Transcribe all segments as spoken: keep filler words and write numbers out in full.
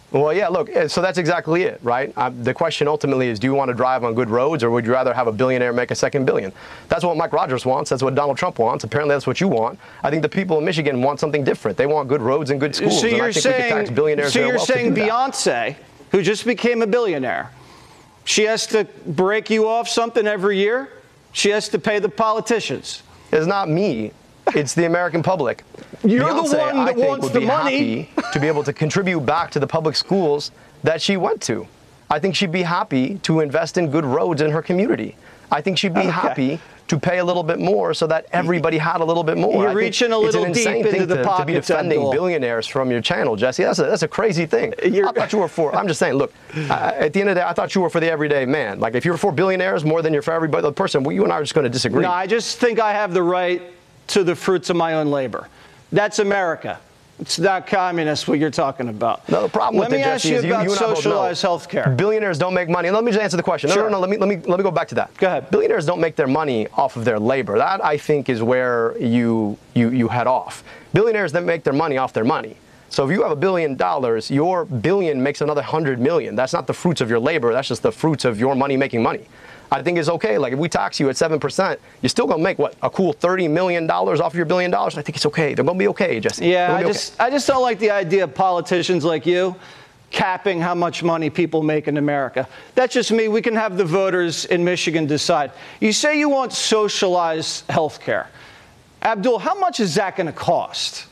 Well, yeah, look, so that's exactly it, right? Uh, the question ultimately is, do you want to drive on good roads, or would you rather have a billionaire make a second billion? That's what Mike Rogers wants. That's what Donald Trump wants. Apparently, that's what you want. I think the people in Michigan want something different. They want good roads and good schools. So and you're I think saying, we can tax billionaires so very you're well to saying do that. Beyonce, who just became a billionaire, she has to break you off something every year? She has to pay the politicians? It's not me. It's the American public. You're Beyonce, the one that I think, wants would the be money. happy to be able to contribute back to the public schools that she went to. I think she'd be happy to invest in good roads in her community. I think she'd be Okay. happy to pay a little bit more so that everybody had a little bit more. You're I think reaching a little it's an insane deep into thing the to, to be pockets, defending Abdul. billionaires from your channel, Jesse. That's a, that's a crazy thing. You're- I thought you were for, I'm just saying, look, uh, at the end of the day, I thought you were for the everyday man. Like, if you're for billionaires more than you're for every other person, well, you and I are just going to disagree. No, I just think I have the right to the fruits of my own labor. That's America. It's not communist, what you're talking about. No, the problem Let with me it, ask Jesse, you is you, about you and I both know socialized health care. billionaires don't make money. And let me just answer the question. No, Sure. no, no, let me, let me, let me go back to that. Go ahead. Billionaires don't make their money off of their labor. That, I think, is where you, you, you head off. Billionaires that make their money off their money. So if you have a billion dollars, your billion makes another hundred million. That's not the fruits of your labor. That's just the fruits of your money making money. I think it's okay. Like, if we tax you at seven percent, you're still going to make, what, a cool thirty million dollars off of your billion dollars? I think it's okay. They're going to be okay, Jesse. Yeah, I be just, okay. I just don't like the idea of politicians like you capping how much money people make in America. That's just me. We can have the voters in Michigan decide. You say you want socialized health care. Abdul, how much is that going to cost?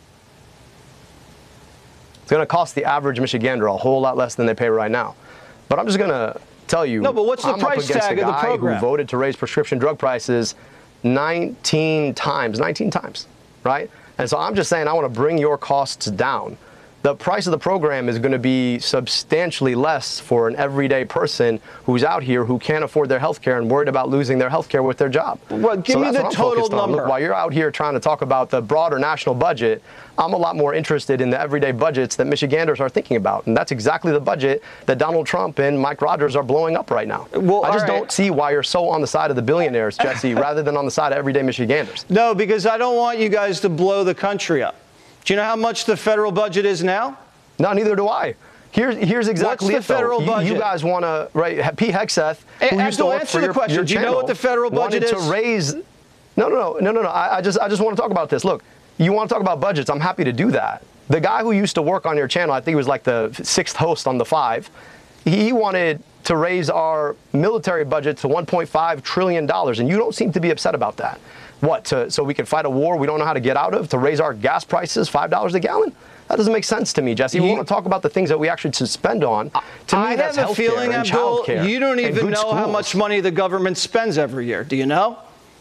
It's going to cost the average Michigander a whole lot less than they pay right now. But I'm just going to tell you, No, but what's the I'm price up against tag a of the guy program? who voted to raise prescription drug prices nineteen times, nineteen times, right? And so I'm just saying, I want to bring your costs down. The price of the program is going to be substantially less for an everyday person who's out here who can't afford their health care and worried about losing their health care with their job. Well, give so me that's the what I'm total focused on. number. Look, while you're out here trying to talk about the broader national budget, I'm a lot more interested in the everyday budgets that Michiganders are thinking about. And that's exactly the budget that Donald Trump and Mike Rogers are blowing up right now. Well, I just all right. don't see why you're so on the side of the billionaires, Jesse, rather than on the side of everyday Michiganders. No, because I don't want you guys to blow the country up. Do you know how much the federal budget is now? No, neither do I. Here's, here's exactly What's the it, though. federal You- budget? You guys want to, right, Pete Hegseth, Hey, who used to Abdul, work answer for the your, question. your Do you know channel, what the federal budget wanted is? to raise, no, no, no, no, no, no, I, I just, I just want to talk about this. Look, you want to talk about budgets, I'm happy to do that. The guy who used to work on your channel, I think he was like the sixth host on The Five, he wanted to raise our military budget to one point five trillion dollars, and you don't seem to be upset about that. What, to, so we can fight a war we don't know how to get out of, to raise our gas prices five dollars a gallon? That doesn't make sense to me, Jesse. We You- want to talk about the things that we actually should spend on. To me, I that's have a healthcare feeling, and Abdul, childcare you don't and even good know how schools. much money the government spends every year. Do you know?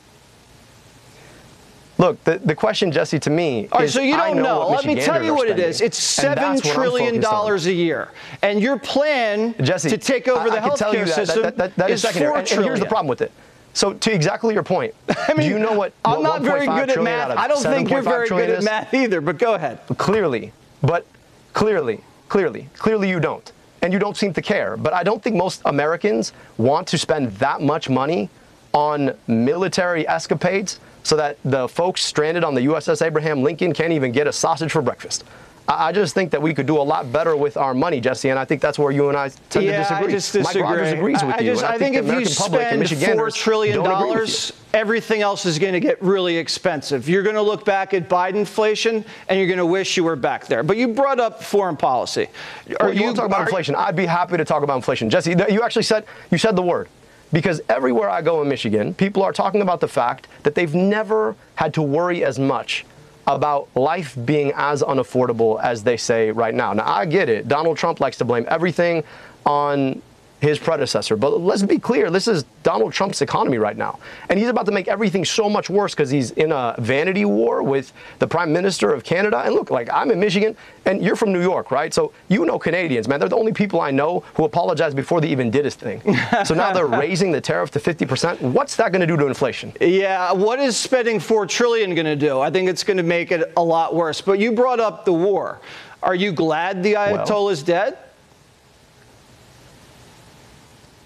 Look, the, the question, Jesse, to me All right, is, so you I don't know. what Let me tell Michiganders you are what it spending, is. It's and seven that's what I'm trillion focused on. dollars a year, and your plan Jesse, to take over I, the I can tell you healthcare that, system that, that, that is, is secondary. four And, and trillion. here's the problem with it. So, to exactly your point, I mean, do you know what? I'm what not very one point five good at trillion math. out of I don't think you're seven point five very good trillion at is? math either. But go ahead. Clearly, but clearly, clearly, clearly you don't. And you don't seem to care. But I don't think most Americans want to spend that much money on military escapades so that the folks stranded on the U S S Abraham Lincoln can't even get a sausage for breakfast. I I just think that we could do a lot better with our money, Jesse, and I think that's where you and I tend yeah, to disagree. I just disagree. Mike Rogers agrees with I, I you. just, and I, think, the if you American public and spend four Michiganders trillion don't agree with dollars, everything else is going to get really expensive. You're going to look back at Bidenflation, and you're going to wish you were back there. But you brought up foreign policy. Are you, you want to talk about are, inflation? I'd be happy to talk about inflation. Jesse, you actually said, you said the word. Because everywhere I go in Michigan, people are talking about the fact that they've never had to worry as much about life being as unaffordable as they say right now. Now, I get it. Donald Trump likes to blame everything on his predecessor. But let's be clear, this is Donald Trump's economy right now. And he's about to make everything so much worse because he's in a vanity war with the Prime Minister of Canada. And look, like, I'm in Michigan, and you're from New York, right? So you know Canadians, man. They're the only people I know who apologize before they even did his thing. So now they're raising the tariff to fifty percent. What's that going to do to inflation? Yeah, what is spending four trillion dollars going to do? I think it's going to make it a lot worse. But you brought up the war. Are you glad the Ayatollah is dead?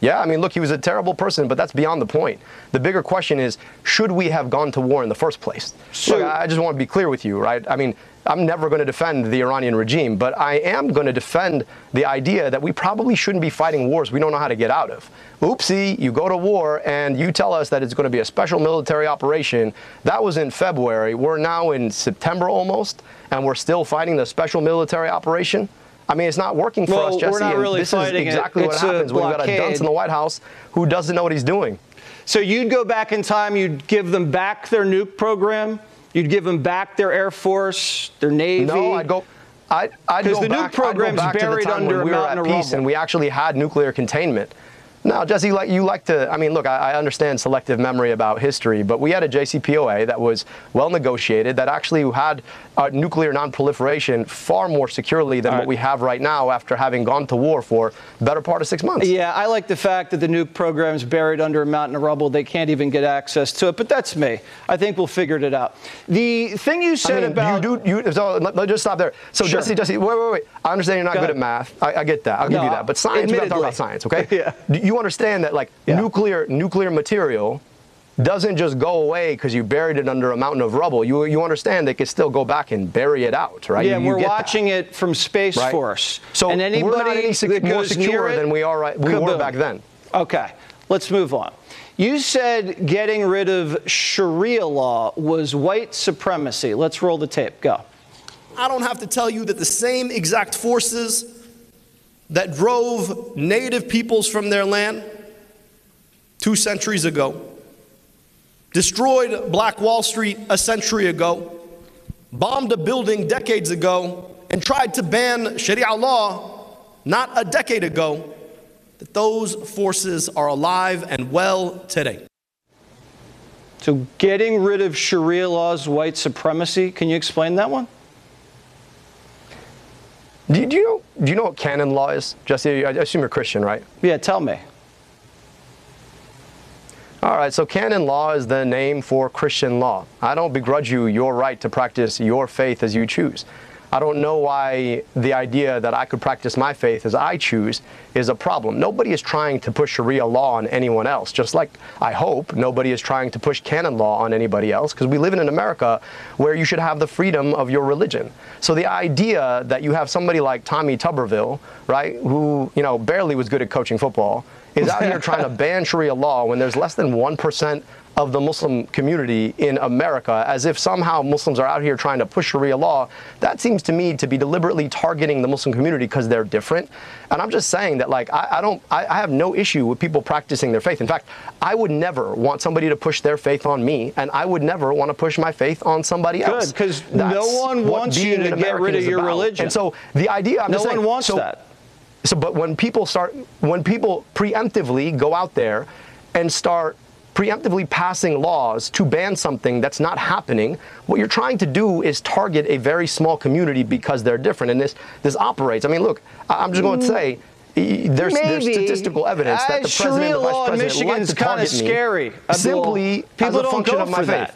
Yeah, I mean, look, he was a terrible person, but that's beyond the point. The bigger question is, should we have gone to war in the first place? So, look, I just want to be clear with you, right? I mean, I'm never going to defend the Iranian regime, but I am going to defend the idea that we probably shouldn't be fighting wars we don't know how to get out of. Oopsie, you go to war and you tell us that it's going to be a special military operation. That was in February. We're now in September almost, and we're still fighting the special military operation. I mean, it's not working for well, us, Jesse. We're not really this is exactly it. what happens when you've got a dunce in the White House who doesn't know what he's doing. So you'd go back in time, you'd give them back their nuke program, you'd give them back their Air Force, their Navy. No, I'd go. I'd, I'd go the back, nuke program's I'd go back buried to the time under when a we were mountain at of peace rubble. and we actually had nuclear containment. Now, Jesse, like you like to, I mean, look, I, I understand selective memory about history, but we had a J C P O A that was well negotiated, that actually had uh, nuclear non-proliferation far more securely than All right. what we have right now after having gone to war for the better part of six months. Yeah, I like the fact that the nuke program's buried under a mountain of rubble. They can't even get access to it, but that's me. I think we'll figure it out. The thing you said I mean, about... You do, you, so let, let just stop there. So, Sure. Jesse, Jesse, wait, wait, wait. I understand you're not Go good ahead. at math. I, I get that. I'll give No, you that. But science, we got to talk admittedly. about science, okay? Yeah. Do you understand that, like, Yeah. nuclear nuclear material doesn't just go away because you buried it under a mountain of rubble. You you understand they could still go back and bury it out, right? Yeah, you, you we're get watching that, it from Space right? Force. So and anybody we're not any sec- that more goes secure near it, than we are right, we were kaboom. back then. Okay, let's move on. You said getting rid of Sharia law was white supremacy. Let's roll the tape. Go. I don't have to tell you that the same exact forces that drove native peoples from their land two centuries ago, destroyed Black Wall Street a century ago, bombed a building decades ago, and tried to ban Sharia law not a decade ago, that those forces are alive and well today. So getting rid of Sharia law is white supremacy. Can you explain that one? Do you, do you know do you know what canon law is, Jesse? I assume you're Christian, right? Yeah, tell me. All right, so canon law is the name for Christian law. I don't begrudge you your right to practice your faith as you choose. I don't know why the idea that I could practice my faith as I choose is a problem. Nobody is trying to push Sharia law on anyone else, just like I hope nobody is trying to push canon law on anybody else, because we live in an America where you should have the freedom of your religion. So the idea that you have somebody like Tommy Tuberville, right, who, you know, barely was good at coaching football, is out here trying to ban Sharia law when there's less than one percent of the Muslim community in America, as if somehow Muslims are out here trying to push Sharia law, that seems to me to be deliberately targeting the Muslim community because they're different. And I'm just saying that, like, I, I don't, I, I have no issue with people practicing their faith. In fact, I would never want somebody to push their faith on me, and I would never want to push my faith on somebody else. Good, because no one wants you to get rid of your religion. And so the idea, I'm no just saying, one wants so, that. So, but when people start, when people preemptively go out there and start preemptively passing laws to ban something that's not happening, what you're trying to do is target a very small community because they're different. And this this operates. I mean, look, I'm just going to say, there's, there's statistical evidence that the president and the vice president like to target me scary. simply as a function of my faith.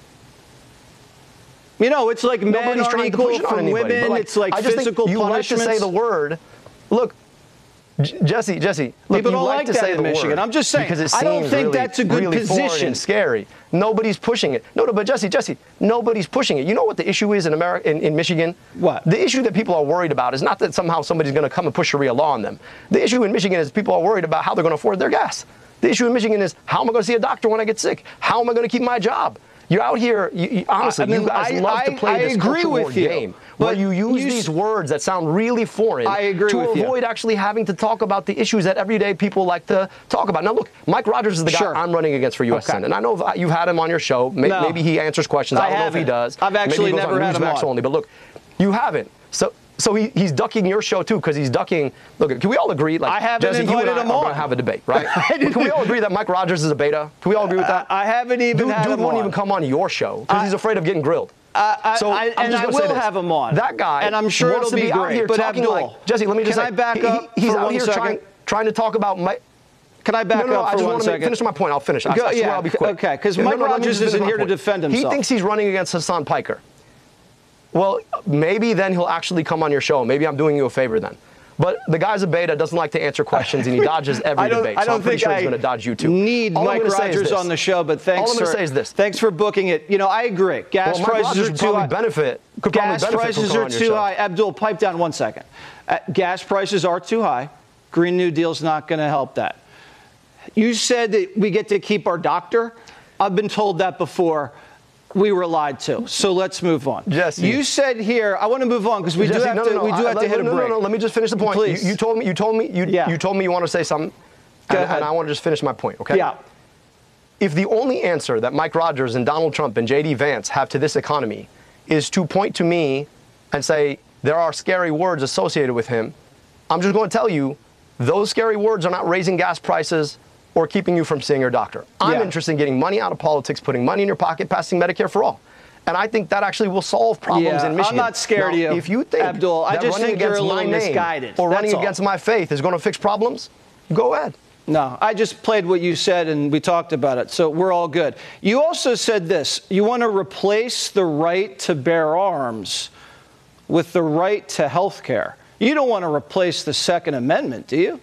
You know, it's like men Nobody's aren't trying to equal push it on from anybody, women. like, It's like I just physical think you punishments. like to say the word. Look, J- Jesse, Jesse, look, People you don't like, like to that say in the Michigan. word I'm just saying, because it I don't seems think really, that's a good really foreign position. and scary. Nobody's pushing it. No, no, but Jesse, Jesse, nobody's pushing it. You know what the issue is in America, in, in Michigan? What? The issue that people are worried about is not that somehow somebody's going to come and push Sharia law on them. The issue in Michigan is people are worried about how they're going to afford their gas. The issue in Michigan is how am I going to see a doctor when I get sick? How am I going to keep my job? You're out here, you, you, honestly, I mean, you guys I- love I- to play I this agree culture war with you, game but where you use you s- these words that sound really foreign I agree to with you. avoid actually having to talk about the issues that everyday people like to talk about. Now, look, Mike Rogers is the guy Sure. I'm running against for U S Okay. Senate, and I know you've had him on your show. May- No. Maybe he answers questions. I, I don't know if he haven't. does. I've actually Maybe he goes never on had him Newsmax on. only, but look, you haven't. So. So he, he's ducking your show too because he's ducking. Look, can we all agree? Like, I haven't Jesse, you and invited I him are on. going to have a debate, right? Can we all agree that Mike Rogers is a beta? Can we all agree with that? I, I haven't even Dude, had dude him won't on. even come on your show because he's afraid of getting grilled. Uh, I, So I, I'm and just I gonna say will this. have him on. That guy, and I'm sure wants it'll to be, be out great. here But talking Abdul, like Jesse. Let me just can say, I back he, up he, he's for out one here second? trying trying to talk about Mike. Can I back no, no, up I for just one want to second? finish my point. I'll finish. I, Go, I swear yeah, I'll be quick. okay, 'cause No, Mike no, let me Rogers just finish isn't my here to point. defend He himself. thinks he's running against Hassan Piker. Well, maybe then he'll actually come on your show. Maybe I'm doing you a favor then. But the guy's a beta, doesn't like to answer questions, and he dodges every I don't, debate. I don't so I'm pretty think sure I he's going to dodge you too. Need All Mike Rogers this. on the show, but thanks. All I'm going to for, say is this. Thanks for booking it. You know, I agree. Gas well, Mike prices Rogers are would too probably high. benefit. Could Gas probably benefit prices from are coming on too your show. high. Abdul, pipe down one second. Uh, gas prices are too high. Green New Deal's not going to help that. You said that we get to keep our doctor. I've been told that before. We were lied to. So let's move on. Jesse. You said here, I want to move on because we Jesse, do have no, to, no, no, we do I, have I, to hit no, a break. No, no, no, let me just finish the point. Please. You, you told me, you told me, you, yeah. you told me you want to say something, Go and, ahead. and I want to just finish my point, okay? Yeah. If the only answer that Mike Rogers and Donald Trump and J D Vance have to this economy is to point to me and say there are scary words associated with him, I'm just going to tell you those scary words are not raising gas prices or keeping you from seeing your doctor. I'm Yeah. interested in getting money out of politics, putting money in your pocket, passing Medicare for all. And I think that actually will solve problems Yeah, in Michigan. I'm not scared now, of you, If you think Abdul. I that just running think you're against a my little name misguided. or That's running all. against my faith is going to fix problems, go ahead. No, I just played what you said and we talked about it, so we're all good. You also said this. You want to replace the right to bear arms with the right to health care. You don't want to replace the Second Amendment, do you?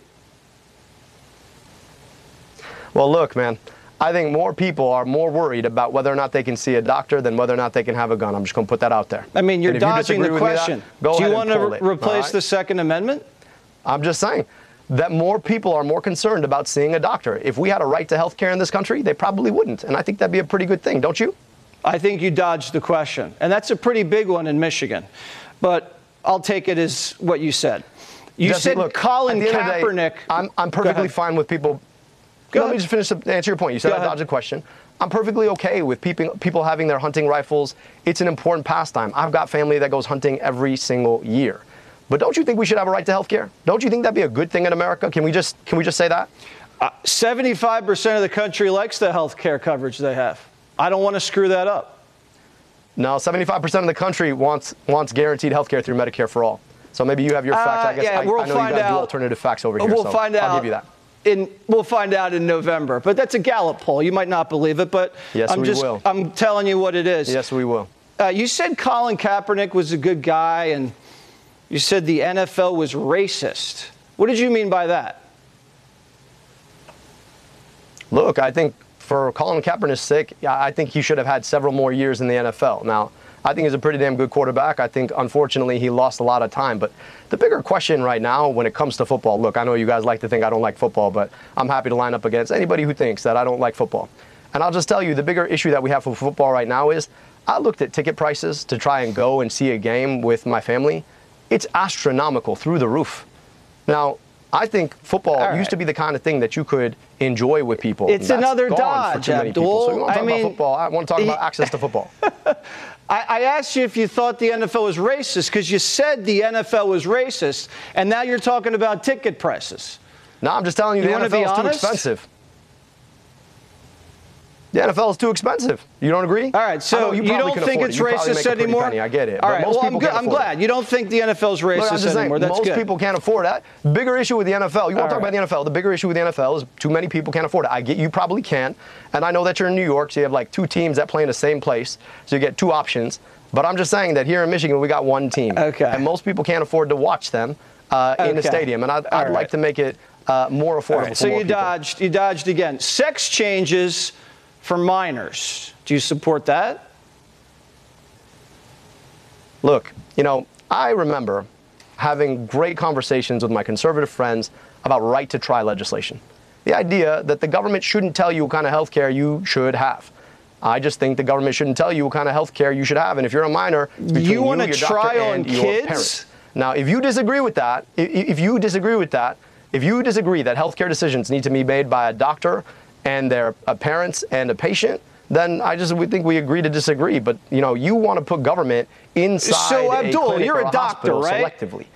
Well, look, man, I think more people are more worried about whether or not they can see a doctor than whether or not they can have a gun. I'm just going to put that out there. I mean, you're And if you dodging disagree the with me that, question. go Do you ahead want and to pull re- it, all replace right? the Second Amendment? I'm just saying that more people are more concerned about seeing a doctor. If we had a right to health care in this country, they probably wouldn't. And I think that'd be a pretty good thing, don't you? I think you dodged the question. And that's a pretty big one in Michigan. But I'll take it as what you said. You Jesse, said look, Colin at the end of the day, Kaepernick. I'm, I'm Go perfectly ahead. fine with people. Go Let ahead. me just finish to answer your point. You said Go I ahead. dodged a question. I'm perfectly okay with people, people having their hunting rifles. It's an important pastime. I've got family that goes hunting every single year. But don't you think we should have a right to health care? Don't you think that'd be a good thing in America? Can we just can we just say that? Uh, seventy-five percent of the country likes the health care coverage they have. I don't want to screw that up. No, seventy-five percent of the country wants wants guaranteed health care through Medicare for all. So maybe you have your facts. Uh, I guess yeah, I, we'll I know find you guys out. do alternative facts over here. We'll so find out. I'll give you that. In, we'll find out in November. But that's a Gallup poll. You might not believe it, but Yes, I'm we just will. I'm telling you what it is. Yes, we will. Uh, you said Colin Kaepernick was a good guy, and you said the N F L was racist. What did you mean by that? Look, I think for Colin Kaepernick's sake, I think he should have had several more years in the N F L. Now, I think he's a pretty damn good quarterback. I think, unfortunately, he lost a lot of time. But the bigger question right now when it comes to football, look, I know you guys like to think I don't like football, but I'm happy to line up against anybody who thinks that I don't like football. And I'll just tell you, the bigger issue that we have for football right now is I looked at ticket prices to try and go and see a game with my family. It's astronomical, through the roof. Now, I think football All right. used to be the kind of thing that you could enjoy with people. It's That's another gone dodge, for too many Abdul. people. So we want to I talk mean, about football. I want to talk about access to football. I, I asked you if you thought the N F L was racist because you said the N F L was racist, and now you're talking about ticket prices. No, I'm just telling you, You the wanna N F L be is too honest? expensive. The N F L is too expensive. You don't agree? All right, I so know you, probably don't can think afford it's it. You probably racist make a pretty anymore? penny. I get it. All but right, most well, I'm, people good. can't I'm afford glad. it. You don't think the N F L is racist Look, I'm just saying, anymore. That's most good. people can't afford that. Bigger issue with the N F L. You want All to talk right. about the N F L? The bigger issue with the N F L is too many people can't afford it. I get you probably can, and I know that you're in New York, so you have like two teams that play in the same place, so you get two options. But I'm just saying that here in Michigan, we got one team, Okay. and most people can't afford to watch them uh, in the Okay. stadium, and I'd, All I'd right. like to make it uh, more affordable All right, for so more you people. dodged. You dodged again. Sex changes for minors. Do you support that? Look, you know, I remember having great conversations with my conservative friends about right to try legislation. The idea that the government shouldn't tell you what kind of health care you should have. I just think the government shouldn't tell you what kind of health care you should have. And if you're a minor, between You you, wanna your try doctor, on and your kids? parents. Now, if you disagree with that, i- if you disagree with that, if you disagree that healthcare decisions need to be made by a doctor and their uh, parents and a patient, then I just we think we agree to disagree. But you know, you want to put government inside So, a Abdul, clinic you're or a doctor, hospital right? selectively.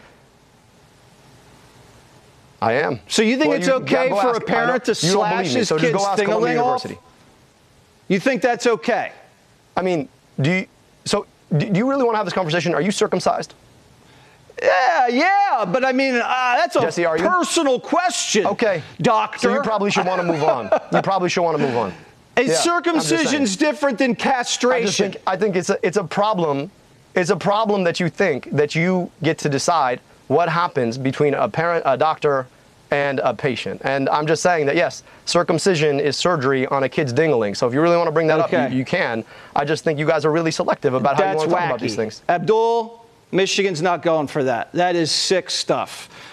I am. So you think Well, it's you- okay go for ask- a parent I to don't- you don't slash believe me, his so just kid's go ask Columbia thing-a-ling off? University. You think that's okay? I mean, do you, so do you really want to have this conversation? Are you circumcised? Yeah, yeah, but I mean, uh, that's a Jesse, are you? personal question. Okay. Doctor. So you probably should want to move on. You probably should want to move on. Is Yeah, I'm just circumcision's saying. different than I just castration? think I think it's a it's a problem. It's a problem that you think that you get to decide what happens between a parent, a doctor, and a patient. And I'm just saying that, yes, circumcision is surgery on a kid's dingling. So if you really want to bring that Okay. up, you, you can. I just think you guys are really selective about how That's you want to talk wacky. about these things. Abdul, Michigan's not going for that. That is sick stuff.